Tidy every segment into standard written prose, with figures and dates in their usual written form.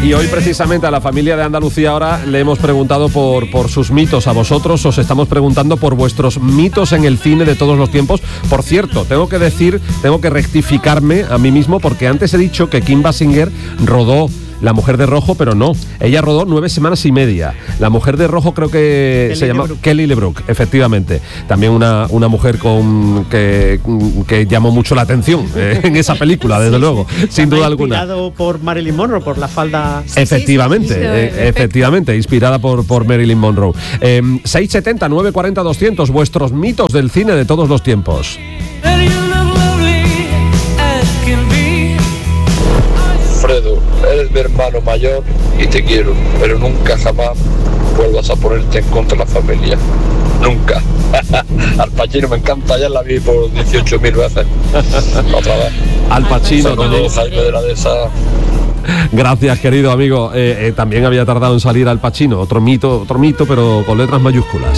Y hoy precisamente a la familia de Andalucía ahora le hemos preguntado por sus mitos. A vosotros os estamos preguntando por vuestros mitos en el cine de todos los tiempos. Por cierto, tengo que rectificarme a mí mismo, porque antes he dicho que Kim Basinger rodó La Mujer de Rojo, pero no. Ella rodó 9 semanas y media. La Mujer de Rojo creo que se llama Kelly LeBrook, efectivamente. También una mujer que llamó mucho la atención en esa película, desde luego, sin duda alguna. Inspirado por Marilyn Monroe, por la falda. Efectivamente, inspirada por Marilyn Monroe. 670 940 200, vuestros mitos del cine de todos los tiempos. Fredo, eres mi hermano mayor y te quiero, pero nunca jamás vuelvas a ponerte en contra de la familia. Nunca. Al Pacino me encanta, ya la vi por 18.000 veces. Otra vez. Al Pacino. Saludos, Jaime de la Dehesa. Gracias, querido amigo. También había tardado en salir Al Pacino, otro mito, pero con letras mayúsculas.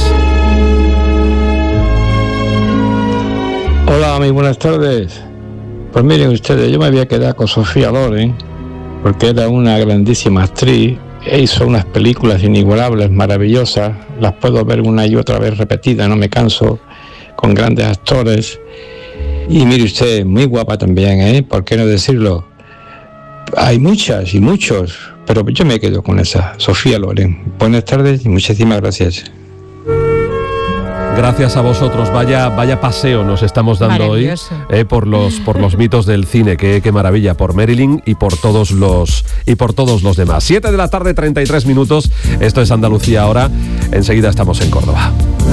Hola, muy buenas tardes. Pues miren ustedes, yo me había quedado con Sofía Loren, porque era una grandísima actriz, e hizo unas películas inigualables, maravillosas, las puedo ver una y otra vez repetidas, no me canso, con grandes actores. Y mire usted, muy guapa también, ¿por qué no decirlo? Hay muchas y muchos, pero yo me quedo con esa, Sofía Loren. Buenas tardes y muchísimas gracias. Gracias a vosotros, vaya paseo nos estamos dando hoy por los mitos del cine, qué maravilla, por Marilyn y por todos los demás. 7 de la tarde, 33 minutos, esto es Andalucía ahora, enseguida estamos en Córdoba.